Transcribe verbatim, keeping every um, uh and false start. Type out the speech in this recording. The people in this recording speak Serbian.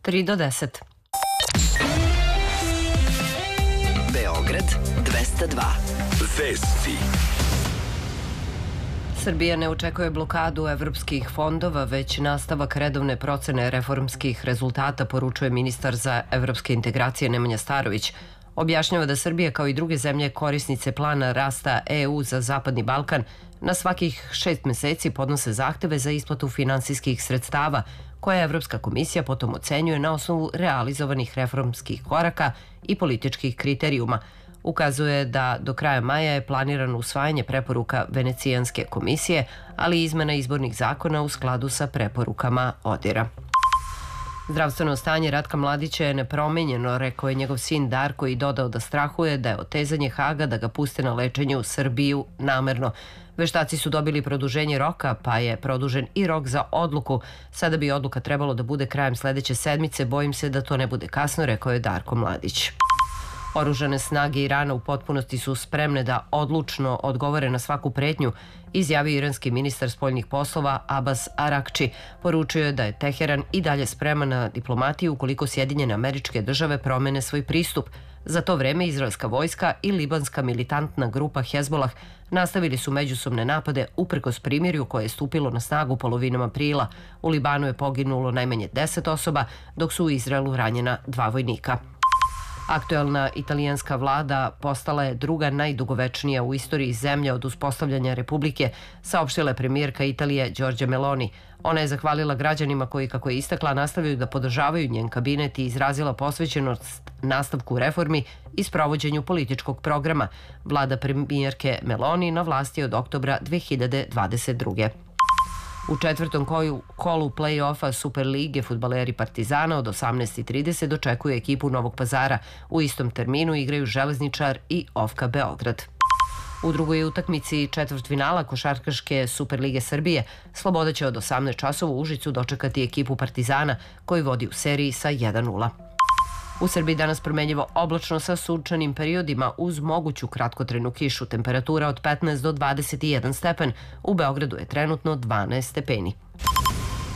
tri do deset. Beograd dvesta dva. Vesti. Srbija ne očekuje blokadu evropskih fondova, već nastavak redovne procene reformskih rezultata, poručuje ministar za evropske integracije Nemanja Starović. Objašnjava da Srbija, kao i druge zemlje korisnice plana rasta E U za Zapadni Balkan, na svakih šest meseci podnose zahteve za isplatu finansijskih sredstava, koje Evropska komisija potom ocenjuje na osnovu realizovanih reformskih koraka i političkih kriterijuma. Ukazuje da do kraja maja je planirano usvajanje preporuka Venecijanske komisije, ali i izmena izbornih zakona u skladu sa preporukama ODIR-a. Zdravstveno stanje Ratka Mladića je nepromenjeno, rekao je njegov sin Darko i dodao da strahuje da je otezanje Haga da ga puste na lečenje u Srbiju namerno. Veštaci su dobili produženje roka, pa je produžen i rok za odluku. Sada bi odluka trebalo da bude krajem sledeće sedmice, bojim se da to ne bude kasno, rekao je Darko Mladić. Oružane snage Irana u potpunosti su spremne da odlučno odgovore na svaku pretnju, izjavio iranski ministar spoljnih poslova Abbas Arakči. Poručio je da je Teheran i dalje spreman na diplomatiju ukoliko Sjedinjene Američke Države promene svoj pristup. Za to vreme izraelska vojska i libanska militantna grupa Hezbolah nastavili su međusobne napade uprkos primirju koje je stupilo na snagu polovinom aprila. U Libanu je poginulo najmanje deset osoba, dok su u Izraelu ranjena dva vojnika. Aktuelna italijanska vlada postala je druga najdugovečnija u istoriji zemlje od uspostavljanja Republike, saopštila je premijerka Italije Giorgia Meloni. Ona je zahvalila građanima koji, kako je istakla, nastavljaju da podržavaju njen kabinet i izrazila posvećenost nastavku reformi i sprovođenju političkog programa. Vlada premijerke Meloni na vlasti je od oktobra dve hiljade dvadeset druge. U četvrtom kolu play-offa Superlige fudbaleri Partizana od osamnaest i trideset dočekuje ekipu Novog Pazara. U istom terminu igraju Železničar i Ofka Beograd. U drugoj utakmici četvrtfinala košarkaške Superlige Srbije Sloboda će od osamnaest časova u Užicu dočekati ekipu Partizana, koji vodi u seriji sa jedan nula. U Srbiji danas promenljivo oblačno sa sunčanim periodima uz moguću kratkotrajnu kišu. Temperatura od petnaest do dvadeset jedan stepen. U Beogradu je trenutno dvanaest stepeni.